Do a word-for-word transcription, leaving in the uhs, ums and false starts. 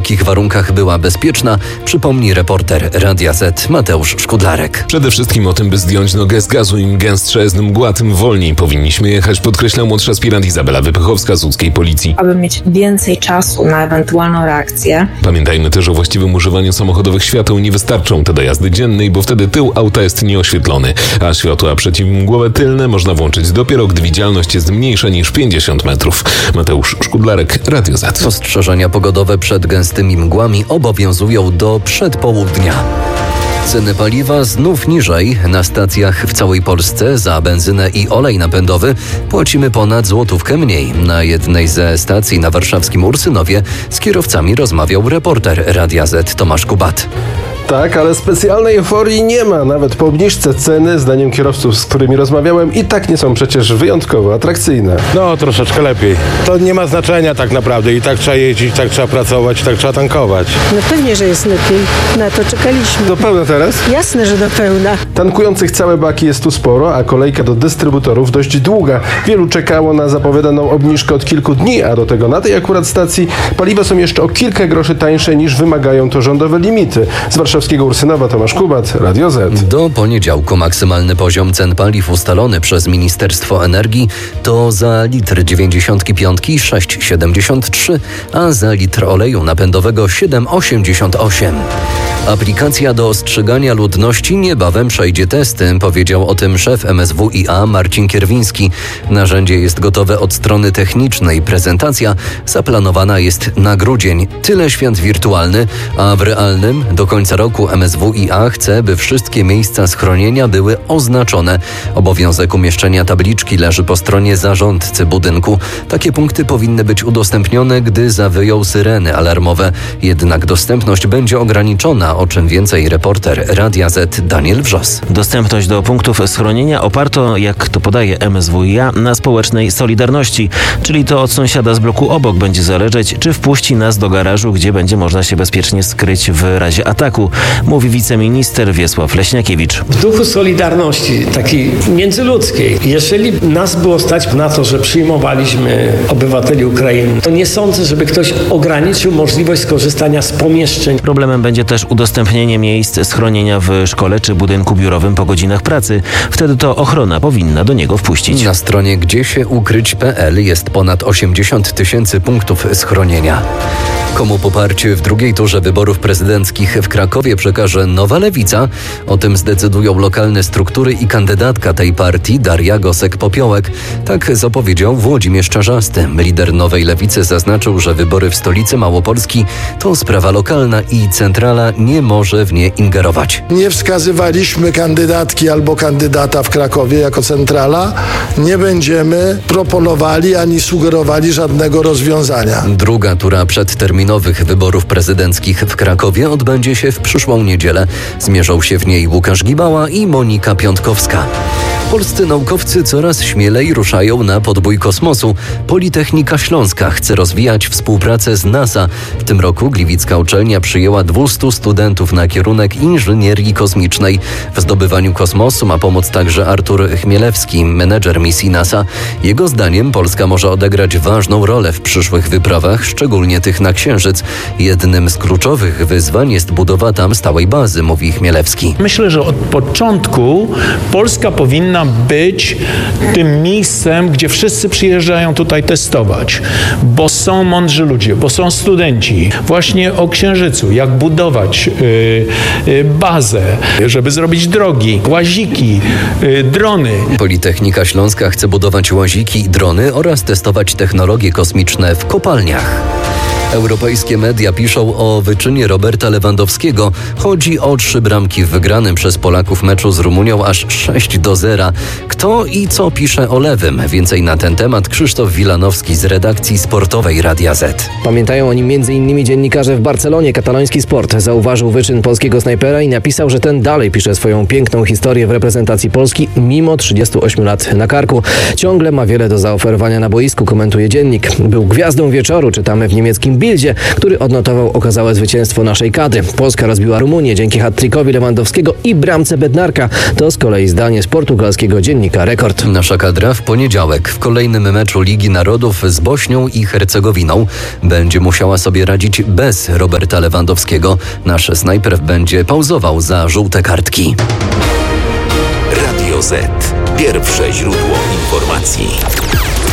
jakich warunkach była bezpieczna, przypomni reporter Radia Z Mateusz Szkudlarek. Przede wszystkim o tym, by zdjąć nogę z gazu, im gęstsza jest mgła, tym wolniej powinniśmy jechać, podkreśla młodsza aspirant Izabela Wypychowska z łódzkiej policji. Aby mieć więcej czasu na ewentualną reakcję. Pamiętajmy też o właściwym używaniu samochodowych świateł. Nie wystarczą te do jazdy dziennej, bo wtedy tył auta jest nieoświetlony, a światła przeciwmgłowe tylne można włączyć dopiero, gdy widzialność jest mniejsza niż pięćdziesiąt metrów. Mateusz Szkudlarek, Radio Z. Ostrzeżenia pogodowe przed gęstymi mgłami obowiązują do przedpołudnia. Ceny paliwa znów niżej. Na stacjach w całej Polsce za benzynę i olej napędowy płacimy ponad złotówkę mniej. Na jednej ze stacji na warszawskim Ursynowie z kierowcami rozmawiał reporter Radia Z Tomasz Kubat. Tak, ale specjalnej euforii nie ma. Nawet po obniżce ceny, zdaniem kierowców, z którymi rozmawiałem, i tak nie są przecież wyjątkowo atrakcyjne. No, troszeczkę lepiej. To nie ma znaczenia tak naprawdę. I tak trzeba jeździć, tak trzeba pracować, tak trzeba tankować. No pewnie, że jest lepiej. Na to czekaliśmy. Do pełna teraz? Jasne, że do pełna. Tankujących całe baki jest tu sporo, a kolejka do dystrybutorów dość długa. Wielu czekało na zapowiadaną obniżkę od kilku dni, a do tego na tej akurat stacji paliwa są jeszcze o kilka groszy tańsze niż wymagają to rządowe limity. Z warszawskiego Ursynowa Tomasz Kubat, Radio Z. Do poniedziałku maksymalny poziom cen paliw ustalony przez Ministerstwo Energii to za litr dziewięćdziesiątki piątki sześć siedemdziesiąt trzy, a za litr oleju napędowego siedem osiemdziesiąt osiem. Aplikacja do ostrzegania ludności niebawem przejdzie testy, powiedział o tym szef M S W i A Marcin Kierwiński. Narzędzie jest gotowe od strony technicznej. Prezentacja zaplanowana jest na grudzień. Tyle świat wirtualny, a w realnym do końca roku M S W i A chce, by wszystkie miejsca schronienia były oznaczone. Obowiązek umieszczenia tabliczki leży po stronie zarządcy budynku. Takie punkty powinny być udostępnione, gdy zawyją syreny alarmowe. Jednak dostępność będzie ograniczona, o czym więcej reporter Radia Z Daniel Wrzos. Dostępność do punktów schronienia oparto, jak to podaje M S W i A, na społecznej solidarności, czyli to od sąsiada z bloku obok będzie zależeć, czy wpuści nas do garażu, gdzie będzie można się bezpiecznie skryć w razie ataku, mówi wiceminister Wiesław Leśniakiewicz. W duchu solidarności, takiej międzyludzkiej, jeżeli nas było stać na to, że przyjmowaliśmy obywateli Ukrainy, to nie sądzę, żeby ktoś ograniczył możliwość skorzystania z pomieszczeń. Problemem będzie też udostępnienie miejsc schronienia w szkole czy budynku biurowym po godzinach pracy. Wtedy to ochrona powinna do niego wpuścić. Na stronie gdzie się ukryć kropka p l jest ponad osiemdziesiąt tysięcy punktów schronienia. Komu poparcie w drugiej turze wyborów prezydenckich w Krakowie przekaże Nowa Lewica? O tym zdecydują lokalne struktury i kandydatka tej partii Daria Gosek-Popiołek. Tak zapowiedział Włodzimierz Czarzasty. Lider Nowej Lewicy zaznaczył, że wybory w stolicy Małopolski to sprawa lokalna i centrala nie może w nie ingerować. Nie wskazywaliśmy kandydatki albo kandydata w Krakowie jako centrala. Nie będziemy proponowali ani sugerowali żadnego rozwiązania. Druga tura przedterminowych wyborów prezydenckich w Krakowie odbędzie się w przyszłą niedzielę. Zmierzą się w niej Łukasz Gibała i Monika Piątkowska. Polscy naukowcy coraz śmielej ruszają na podbój kosmosu. Politechnika Śląska chce rozwijać współpracę z NASA. W tym roku gliwicka uczelnia przyjęła dwieście studentów na kierunek inżynierii kosmicznej. W zdobywaniu kosmosu ma pomóc także Artur Chmielewski, menedżer misji NASA. Jego zdaniem Polska może odegrać ważną rolę w przyszłych wyprawach, szczególnie tych na Księżyc. Jednym z kluczowych wyzwań jest budowa tam stałej bazy, mówi Chmielewski. Myślę, że od początku Polska powinna być tym miejscem, gdzie wszyscy przyjeżdżają tutaj testować, bo są mądrzy ludzie, bo są studenci właśnie o Księżycu, jak budować yy, yy, bazę, żeby zrobić drogi, łaziki, yy, drony. Politechnika Śląska chce budować łaziki i drony oraz testować technologie kosmiczne w kopalniach. Europejskie media piszą o wyczynie Roberta Lewandowskiego. Chodzi o trzy bramki w wygranym przez Polaków meczu z Rumunią aż sześć do zera. Kto i co pisze o Lewym? Więcej na ten temat Krzysztof Wilanowski z redakcji sportowej Radia Z. Pamiętają o nim między innymi dziennikarze w Barcelonie. Kataloński Sport zauważył wyczyn polskiego snajpera i napisał, że ten dalej pisze swoją piękną historię w reprezentacji Polski mimo trzydziestu ośmiu lat na karku. Ciągle ma wiele do zaoferowania na boisku, komentuje dziennik. Był gwiazdą wieczoru, czytamy w niemieckim Bildzie, który odnotował okazałe zwycięstwo naszej kadry. Polska rozbiła Rumunię dzięki hat-trickowi Lewandowskiego i bramce Bednarka. To z kolei zdanie z portugalskiego dziennika Rekord. Nasza kadra w poniedziałek w kolejnym meczu Ligi Narodów z Bośnią i Hercegowiną będzie musiała sobie radzić bez Roberta Lewandowskiego. Nasz snajper będzie pauzował za żółte kartki. Radio Z. Pierwsze źródło informacji.